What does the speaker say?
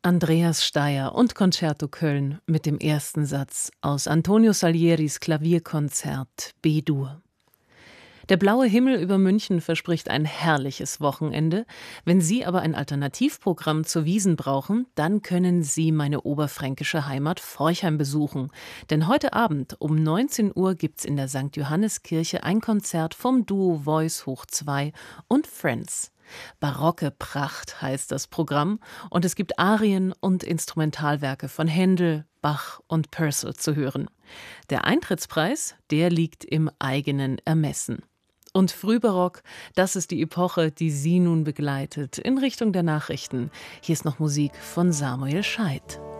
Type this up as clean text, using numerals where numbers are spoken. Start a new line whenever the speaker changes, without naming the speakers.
Andreas Steier und Concerto Köln mit dem ersten Satz aus Antonio Salieris Klavierkonzert B-Dur. Der blaue Himmel über München verspricht ein herrliches Wochenende. Wenn Sie aber ein Alternativprogramm zur Wiesn brauchen, dann können Sie meine oberfränkische Heimat Forchheim besuchen. Denn heute Abend um 19 Uhr gibt's in der St. Johanneskirche ein Konzert vom Duo Voice hoch 2 und Friends. Barocke Pracht heißt das Programm und es gibt Arien und Instrumentalwerke von Händel, Bach und Purcell zu hören. Der Eintrittspreis, der liegt im eigenen Ermessen. Und Frühbarock, das ist die Epoche, die Sie nun begleitet, in Richtung der Nachrichten. Hier ist noch Musik von Samuel Scheidt.